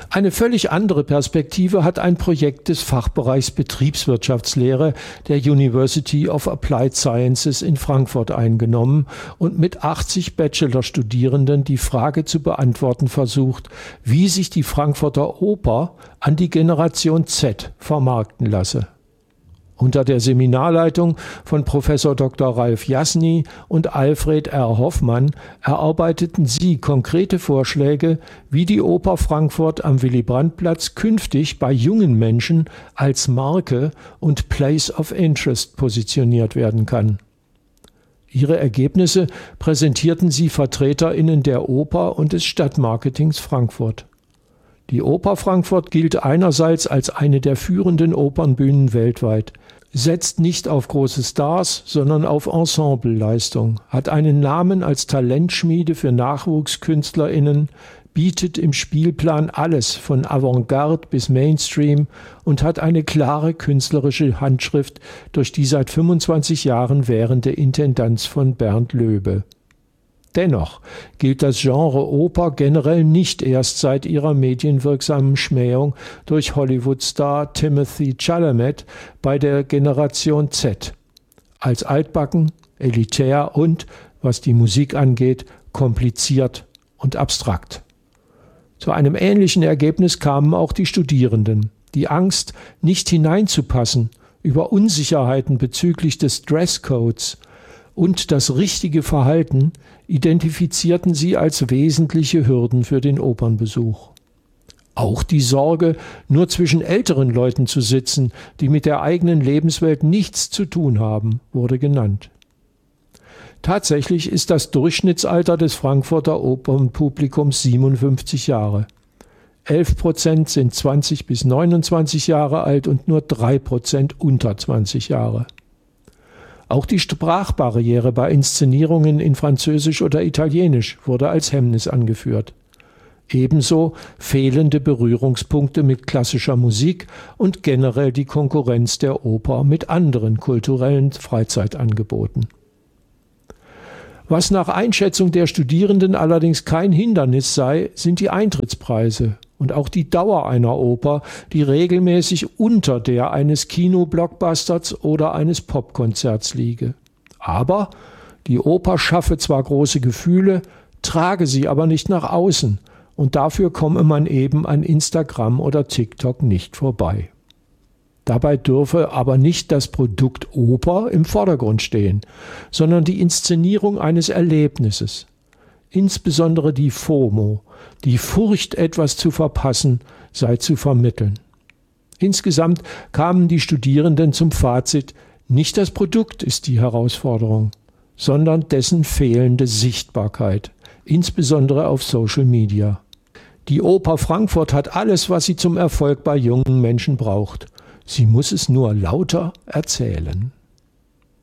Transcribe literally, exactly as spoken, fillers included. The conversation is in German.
Eine völlig andere Perspektive hat ein Projekt des Fachbereichs Betriebswirtschaftslehre der University of Applied Sciences in Frankfurt eingenommen und mit achtzig Bachelorstudierenden die Frage zu beantworten versucht, wie sich die Frankfurter Oper an die Generation Z vermarkten lasse. Unter der Seminarleitung von Professor Doktor Ralf Jasny und Alfred R. Hoffmann erarbeiteten sie konkrete Vorschläge, wie die Oper Frankfurt am Willy-Brandt-Platz künftig bei jungen Menschen als Marke und Place of Interest positioniert werden kann. Ihre Ergebnisse präsentierten sie VertreterInnen der Oper und des Stadtmarketings Frankfurt. Die Oper Frankfurt gilt einerseits als eine der führenden Opernbühnen weltweit, setzt nicht auf große Stars, sondern auf Ensembleleistung, hat einen Namen als Talentschmiede für NachwuchskünstlerInnen, bietet im Spielplan alles von Avantgarde bis Mainstream und hat eine klare künstlerische Handschrift durch die seit fünfundzwanzig Jahren währende Intendanz von Bernd Löbe. Dennoch gilt das Genre Oper generell nicht erst seit ihrer medienwirksamen Schmähung durch Hollywood-Star Timothée Chalamet bei der Generation Z als altbacken, elitär und, was die Musik angeht, kompliziert und abstrakt. Zu einem ähnlichen Ergebnis kamen auch die Studierenden. Die Angst, nicht hineinzupassen, über Unsicherheiten bezüglich des Dresscodes und das richtige Verhalten identifizierten sie als wesentliche Hürden für den Opernbesuch. Auch die Sorge, nur zwischen älteren Leuten zu sitzen, die mit der eigenen Lebenswelt nichts zu tun haben, wurde genannt. Tatsächlich ist das Durchschnittsalter des Frankfurter Opernpublikums siebenundfünfzig Jahre. elf Prozent sind zwanzig bis neunundzwanzig Jahre alt und nur drei Prozent unter zwanzig Jahre. Auch die Sprachbarriere bei Inszenierungen in Französisch oder Italienisch wurde als Hemmnis angeführt. Ebenso fehlende Berührungspunkte mit klassischer Musik und generell die Konkurrenz der Oper mit anderen kulturellen Freizeitangeboten. Was nach Einschätzung der Studierenden allerdings kein Hindernis sei, sind die Eintrittspreise und auch die Dauer einer Oper, die regelmäßig unter der eines Kino-Blockbusters oder eines Popkonzerts liege. Aber die Oper schaffe zwar große Gefühle, trage sie aber nicht nach außen und dafür komme man eben an Instagram oder TikTok nicht vorbei. Dabei dürfe aber nicht das Produkt Oper im Vordergrund stehen, sondern die Inszenierung eines Erlebnisses. Insbesondere die FOMO, die Furcht, etwas zu verpassen, sei zu vermitteln. Insgesamt kamen die Studierenden zum Fazit, nicht das Produkt ist die Herausforderung, sondern dessen fehlende Sichtbarkeit, insbesondere auf Social Media. Die Oper Frankfurt hat alles, was sie zum Erfolg bei jungen Menschen braucht. Sie muss es nur lauter erzählen.